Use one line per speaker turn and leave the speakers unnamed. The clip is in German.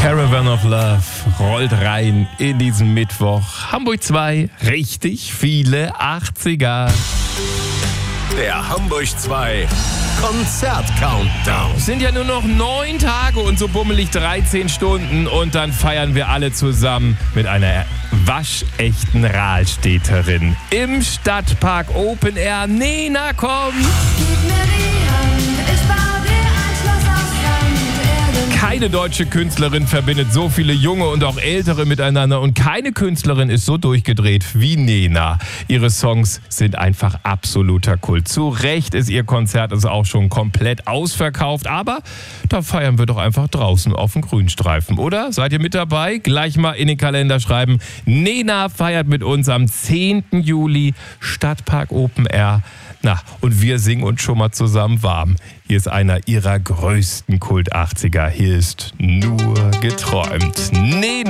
Caravan of Love rollt rein in diesen Mittwoch. Hamburg 2, richtig viele 80er.
Der Hamburg 2 Konzert-Countdown.
Es sind ja nur noch 9 Tage und so bummelig 13 Stunden und dann feiern wir alle zusammen mit einer waschechten Rahlstädterin. Im Stadtpark Open Air. Nena, komm!
Gib mir die Hand, ich bau dir ein Schloss aus Sand, Erde.
Keine deutsche Künstlerin verbindet so viele Junge und auch Ältere miteinander und keine Künstlerin ist so durchgedreht wie Nena. Ihre Songs sind einfach absoluter Kult. Zu Recht ist ihr Konzert also auch schon komplett ausverkauft, aber da feiern wir doch einfach draußen auf dem Grünstreifen, oder? Seid ihr mit dabei? Gleich mal in den Kalender schreiben. Nena feiert mit uns am 10. Juli Stadtpark Open Air. Na, und wir singen uns schon mal zusammen warm. Hier ist einer ihrer größten Kult-80er. Hier ist Nur geträumt. Nena.